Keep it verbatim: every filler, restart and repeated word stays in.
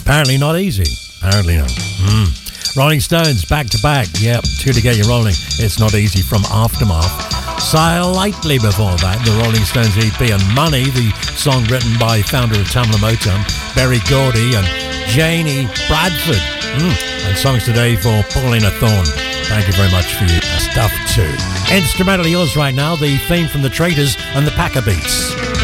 Apparently not easy. Apparently not. Mm. Rolling Stones, back to back. Yep, two to get you rolling. It's Not Easy from Aftermath. Slightly before that, the Rolling Stones E P and Money, the song written by founder of Tamla Motown, Berry Gordy and Janie Bradford. Mm. And songs today for Paulina Thorne. Thank you very much for your stuff too. Instrumentally yours right now, the theme from The Traitors and the Packer Beats.